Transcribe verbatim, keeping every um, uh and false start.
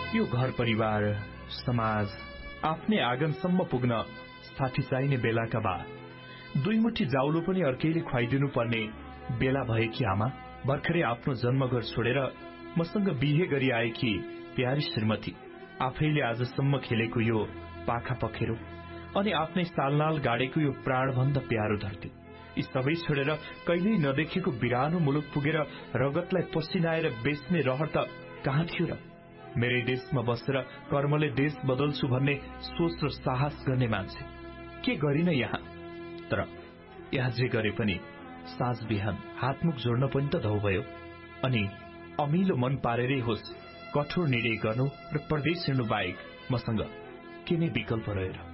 यो घर परिवार समाज आफ्नै आँगनसम्म पुग्न साथी चाहिने बेलाका बा दुई मुठी जाउलो पनि अर्कैले खुवाइदिनु पर्ने बेला भएकी आमा, भर्खरै आफ्नो जन्मघर छोडेर मसँग बिहे गरी आएकी प्यारी श्रीमती, आफैले आजसम्म खेलेको यो पाखा पखेरो अनि आफ्नै सालनाल गाडेको यो प्राणभन्दा प्यारो धरती, यी सबै छोडेर कहिल्यै नदेखेको बिरानो मुलुक पुगेर रगतलाई पसिनाएर बेच्ने रहर त कहाँ थियो र? मेरै देशमा बसेर कर्मले देश बदल्छु भन्ने सोच र साहस गर्ने मान्छे के गरिन यहाँ? तर यहाँ जे गरे पनि साँझ बिहान हातमुख जोड्न पनि त धौ भयो। अनि अमिलो मन पारेरै होस् कठोर निर्णय गर्नु र परदेश हिँड्नु बाहेक मसँग के नै विकल्प रहेर।